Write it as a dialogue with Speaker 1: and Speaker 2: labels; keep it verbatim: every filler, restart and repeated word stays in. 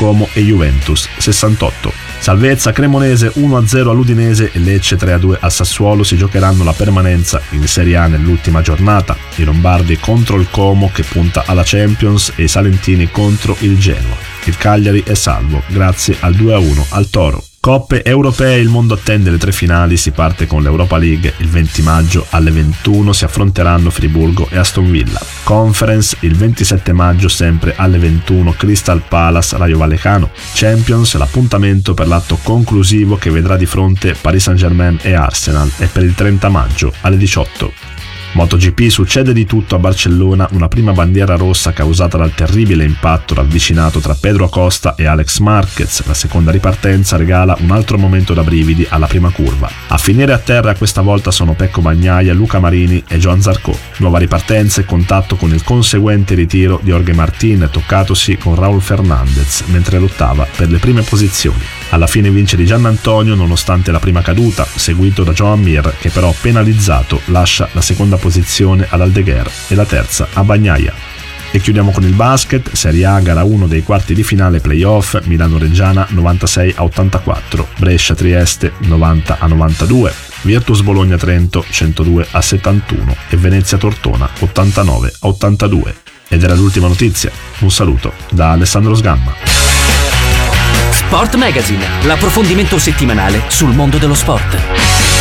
Speaker 1: Como e Juventus sessantotto. Salvezza cremonese uno a zero all'Udinese e Lecce tre a due al Sassuolo si giocheranno la permanenza in Serie A nell'ultima giornata. I lombardi contro il Como che punta alla Champions e i salentini contro il Genoa. Il Cagliari è salvo grazie al due a uno al Toro. Coppe europee, il mondo attende le tre finali, si parte con l'Europa League il venti maggio alle ventuno, si affronteranno Friburgo e Aston Villa. Conference il ventisette maggio sempre alle ventuno, Crystal Palace Rayo Vallecano. Champions, l'appuntamento per l'atto conclusivo che vedrà di fronte Paris Saint-Germain e Arsenal, è per il trenta maggio alle diciotto. MotoGP, succede di tutto a Barcellona, una prima bandiera rossa causata dal terribile impatto ravvicinato tra Pedro Acosta e Alex Marquez. La seconda ripartenza regala un altro momento da brividi alla prima curva. A finire a terra questa volta sono Pecco Bagnaia, Luca Marini e Joan Zarco. Nuova ripartenza e contatto con il conseguente ritiro di Jorge Martin, toccatosi con Raúl Fernández mentre lottava per le prime posizioni. Alla fine vince Di Giannantonio nonostante la prima caduta, seguito da Joan Mir che però penalizzato lascia la seconda posizione ad Aldeguer e la terza a Bagnaia. E chiudiamo con il basket, Serie A, gara uno dei quarti di finale playoff, Milano-Reggiana novantasei a ottantaquattro, Brescia-Trieste novanta a novantadue, Virtus Bologna-Trento centodue a settantuno e Venezia-Tortona ottantanove a ottantadue. Ed era l'ultima notizia. Un saluto da Alessandro Sgamma.
Speaker 2: Sport Magazine, l'approfondimento settimanale sul mondo dello sport.